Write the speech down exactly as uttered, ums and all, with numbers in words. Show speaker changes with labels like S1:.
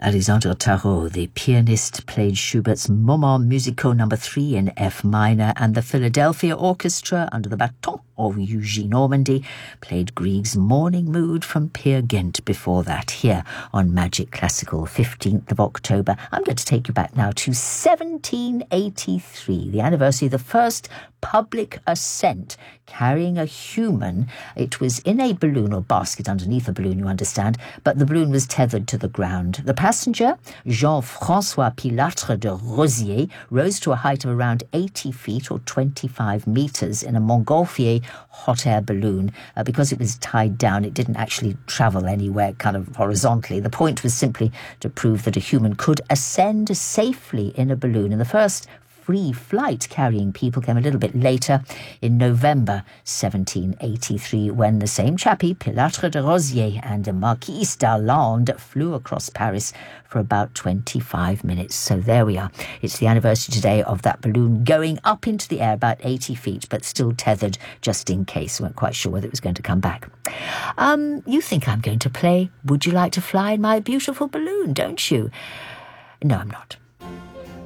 S1: Alexandre Tarot, the pianist, played Schubert's Moments Musicaux number three in F minor, and the Philadelphia Orchestra, under the baton of Eugene Ormandy, played Grieg's Morning Mood from Peer Gynt before that, here on Magic Classical, fifteenth of October. I'm going to take you back now to seventeen eighty-three, the anniversary of the first public ascent carrying a human. It was in a balloon or basket underneath a balloon, you understand, but the balloon was tethered to the ground. The passenger, Jean-François Pilatre de Rosier, rose to a height of around eighty feet or twenty-five meters in a Montgolfier hot air balloon. Uh, because it was tied down, it didn't actually travel anywhere kind of horizontally. The point was simply to prove that a human could ascend safely in a balloon. And the first free flight carrying people came a little bit later, in November seventeen eighty-three, when the same chappie, Pilatre de Rosier, and Marquise d'Arlande flew across Paris for about twenty-five minutes. So there we are. It's the anniversary today of that balloon going up into the air about eighty feet, but still tethered just in case. We weren't quite sure whether it was going to come back. Um, you think I'm going to play Would You Like to Fly in My Beautiful Balloon, don't you? No, I'm not.